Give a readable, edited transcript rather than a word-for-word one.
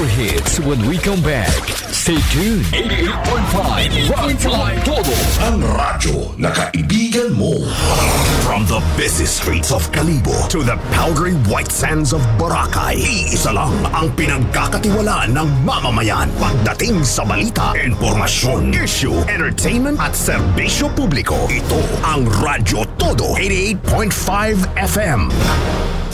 more hits when we come back. Stay tuned. 88.5 Rock Time Todo. Ang radyo na kaibigan mo. From the busy streets of Kalibo to the powdery white sands of Boracay, iisa lang ang pinagkakatiwalaan ng mamamayan pagdating sa balita, informasyon, issue, entertainment at serbisyo publiko. Ito ang Radyo Todo 88.5 FM.